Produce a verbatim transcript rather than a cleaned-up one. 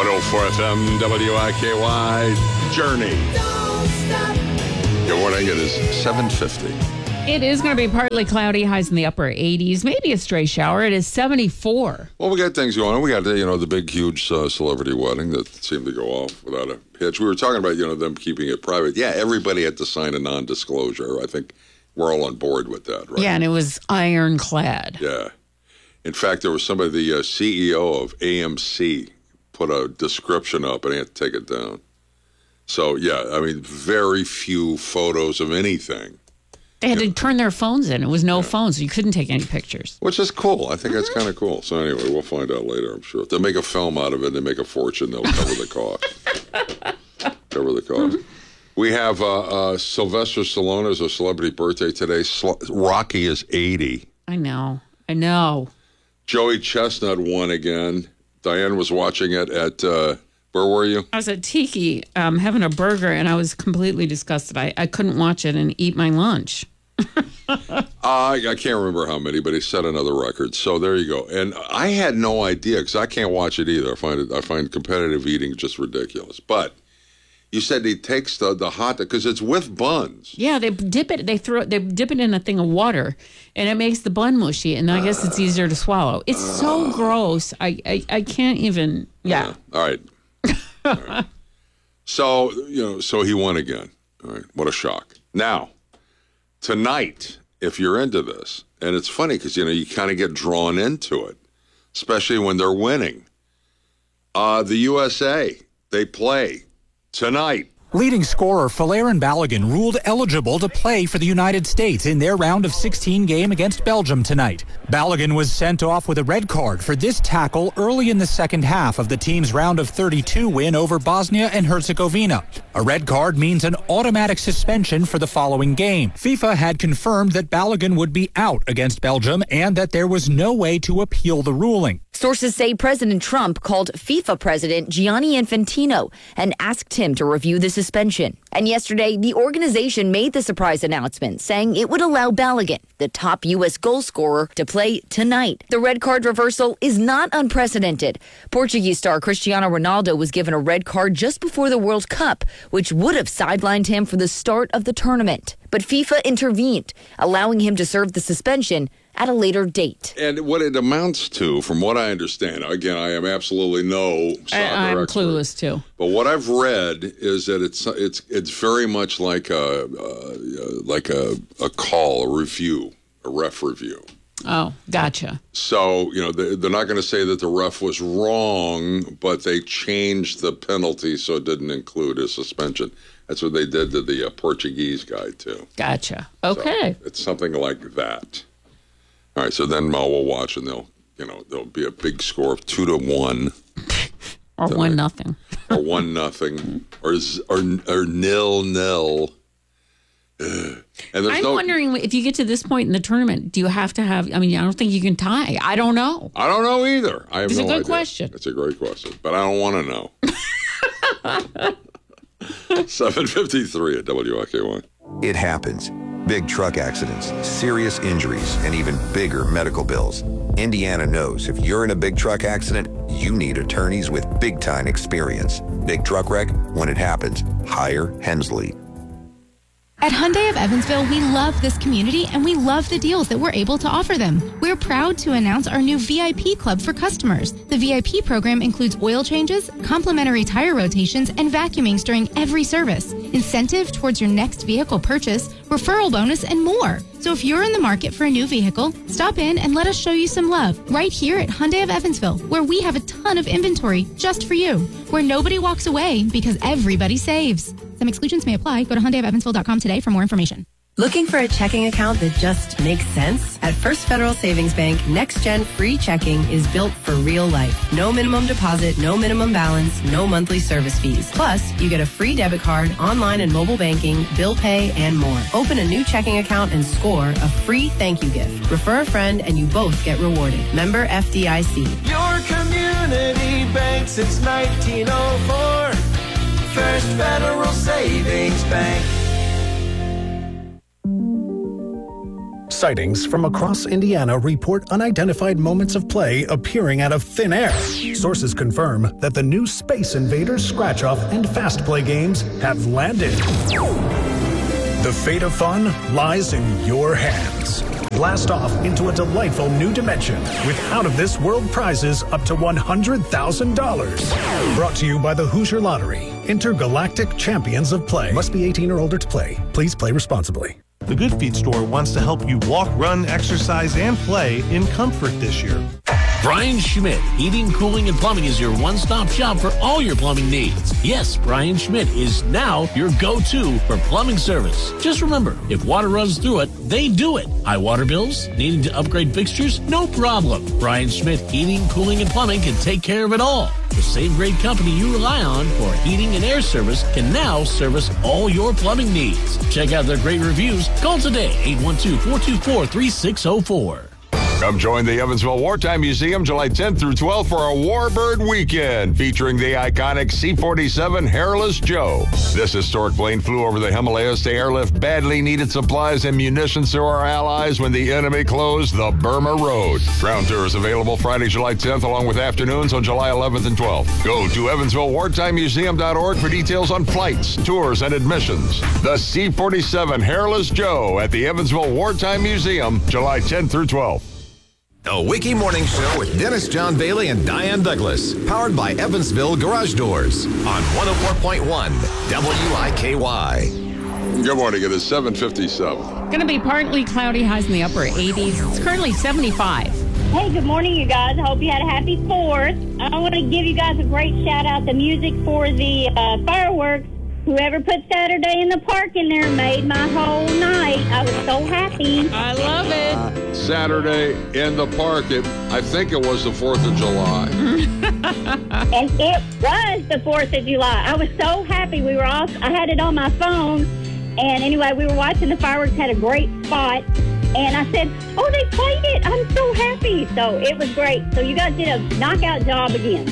one oh four F M W I K Y Journey. Good morning. It is seven fifty. It is going to be partly cloudy, highs in the upper eighties, maybe a stray shower. It is seventy-four. Well, we got things going on. We got, you know, the big, huge uh, celebrity wedding that seemed to go off without a hitch. We were talking about, you know, them keeping it private. Yeah, everybody had to sign a non-disclosure. I think we're all on board with that, right? Yeah, and it was ironclad. Yeah. In fact, there was somebody, the uh, C E O of A M C, put a description up and he had to take it down. So, yeah, I mean, very few photos of anything. They had yeah. to turn their phones in. It was no yeah. phones. You couldn't take any pictures. Which is cool. I think mm-hmm. that's kind of cool. So anyway, we'll find out later, I'm sure. If they make a film out of it and they make a fortune, they'll cover the cost. cover the cost. Mm-hmm. We have uh, uh, Sylvester Stallone as a celebrity birthday today. Sl- Rocky is eighty. I know. I know. Joey Chestnut won again. Diane was watching it at... Uh, Where were you? I was at Tiki um, having a burger, and I was completely disgusted. I, I couldn't watch it and eat my lunch. uh, I can't remember how many, but he set another record. So there you go. And I had no idea, because I can't watch it either. I find it. I find competitive eating just ridiculous. But you said he takes the, the hot dog, because it's with buns. Yeah, they dip it. They throw it. They dip it in a thing of water, and it makes the bun mushy. And I guess it's easier to swallow. It's uh, so gross. I, I I can't even. Yeah. yeah. All right. All right. So, you know, so he won again. All right. What a shock. Now, tonight, if you're into this, and it's funny because, you know, you kind of get drawn into it, especially when they're winning. Uh, the U S A, they play tonight. Leading scorer Folarin Balogun ruled eligible to play for the United States in their round of sixteen game against Belgium tonight. Balogun was sent off with a red card for this tackle early in the second half of the team's round of thirty-two win over Bosnia and Herzegovina. A red card means an automatic suspension for the following game. FIFA had confirmed that Balogun would be out against Belgium and that there was no way to appeal the ruling. Sources say President Trump called FIFA President Gianni Infantino and asked him to review the suspension. And yesterday, the organization made the surprise announcement saying it would allow Balogun, the top U S goal scorer, to play tonight. The red card reversal is not unprecedented. Portuguese star Cristiano Ronaldo was given a red card just before the World Cup, which would have sidelined him for the start of the tournament. But FIFA intervened, allowing him to serve the suspension at a later date. And what it amounts to, from what I understand, again, I am absolutely no soccer I, I'm expert, clueless too. But what I've read is that it's it's it's very much like a uh, like a a call, a review, a ref review. Oh, gotcha. So, you know, they, they're not going to say that the ref was wrong, but they changed the penalty so it didn't include a suspension. That's what they did to the uh, Portuguese guy too. Gotcha. Okay. So it's something like that. All right, so then uh, we'll watch, and they'll, you know, there'll be a big score of two to one, or tonight. one nothing, or one nothing, or or or nil nil. Ugh. And there's I'm no, wondering if you get to this point in the tournament, do you have to have? I mean, I don't think you can tie. I don't know. I don't know either. I have it's no a good idea. question. It's a great question, but I don't want to know. seven fifty-three at W I K Y. It happens. Big truck accidents, serious injuries, and even bigger medical bills. Indiana knows if you're in a big truck accident, you need attorneys with big-time experience. Big truck wreck, when it happens, hire Hensley. At Hyundai of Evansville, we love this community and we love the deals that we're able to offer them. We're proud to announce our new V I P club for customers. The V I P program includes oil changes, complimentary tire rotations, and vacuumings during every service, incentive towards your next vehicle purchase, referral bonus, and more. So if you're in the market for a new vehicle, stop in and let us show you some love right here at Hyundai of Evansville, where we have a ton of inventory just for you, where nobody walks away because everybody saves. Some exclusions may apply. Go to Hyundai of Evansville dot com today for more information. Looking for a checking account that just makes sense? At First Federal Savings Bank, NextGen Free Checking is built for real life. No minimum deposit, no minimum balance, no monthly service fees. Plus, you get a free debit card, online and mobile banking, bill pay, and more. Open a new checking account and score a free thank you gift. Refer a friend and you both get rewarded. Member F D I C. Your community bank since nineteen oh four. First Federal Savings Bank. Sightings from across Indiana report unidentified moments of play appearing out of thin air. Sources confirm that the new Space Invaders scratch-off and fast play games have landed. The fate of fun lies in your hands. Blast off into a delightful new dimension with out-of-this-world prizes up to one hundred thousand dollars. Brought to you by the Hoosier Lottery. Intergalactic Champions of Play. Must be eighteen or older to play. Please play responsibly. The Good Feet store wants to help you walk, run, exercise, and play in comfort this year. Brian Schmidt, Heating, Cooling, and Plumbing is your one-stop shop for all your plumbing needs. Yes, Brian Schmidt is now your go-to for plumbing service. Just remember, if water runs through it, they do it. High water bills? Needing to upgrade fixtures? No problem. Brian Schmidt, Heating, Cooling, and Plumbing can take care of it all. The same great company you rely on for heating and air service can now service all your plumbing needs. Check out their great reviews. Call today, eight one two, four two four, three six zero four. Come join the Evansville Wartime Museum July tenth through twelfth for a Warbird Weekend featuring the iconic C forty-seven Hairless Joe. This historic plane flew over the Himalayas to airlift badly needed supplies and munitions to our allies when the enemy closed the Burma Road. Ground tours available Friday, July tenth, along with afternoons on July eleventh and twelfth. Go to Evansville Wartime Museum dot org for details on flights, tours, and admissions. The C forty-seven Hairless Joe at the Evansville Wartime Museum, July tenth through twelfth. The Wiki Morning Show with Dennis John Bailey and Diane Douglas. Powered by Evansville Garage Doors on one oh four point one W I K Y. Good morning. It is seven fifty-seven. Going to be partly cloudy, highs in the upper eighties. It's currently seventy-five. Hey, good morning, you guys. I hope you had a happy fourth. I want to give you guys a great shout out. The music for the uh, fireworks. Whoever put Saturday in the Park in there made my whole night. I was so happy. I love it. Saturday in the Park. It, I think it was the fourth of July. And it was the fourth of July. I was so happy. We were all, I had it on my phone. And anyway, we were watching the fireworks, had a great spot. And I said, oh, they played it. I'm so happy. So it was great. So you guys did a knockout job again.